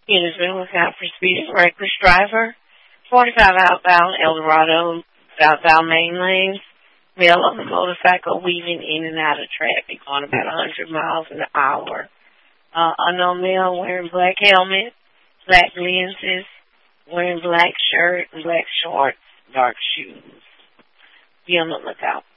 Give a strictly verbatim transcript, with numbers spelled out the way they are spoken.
Units been looking out for speeding reckless driver. forty-five outbound El Dorado, southbound main lanes. Male on a motorcycle weaving in and out of traffic on about one hundred miles an hour. Uh, unknown male wearing black helmet, black lenses, wearing black shirt and black shorts, dark shoes. Be on the lookout.